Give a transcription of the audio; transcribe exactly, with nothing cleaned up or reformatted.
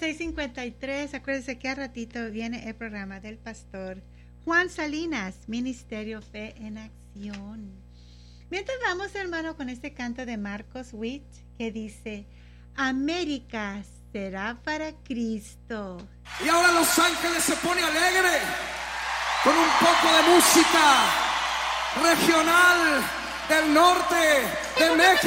seis cincuenta y tres. Acuérdense que a ratito viene el programa del pastor Juan Salinas, Ministerio Fe en Acción. Mientras vamos, hermano, con este canto de Marcos Witt que dice: América será para Cristo. Y ahora Los Ángeles se pone alegre con un poco de música regional del norte de México.